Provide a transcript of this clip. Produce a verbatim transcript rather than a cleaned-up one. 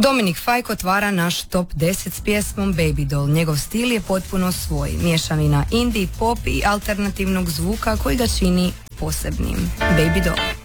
Dominik Fajk otvara naš top deset s pjesmom Baby Doll. Njegov stil je potpuno svoj, mješavina indie, pop i alternativnog zvuka koji ga čini posebnim. Baby Doll.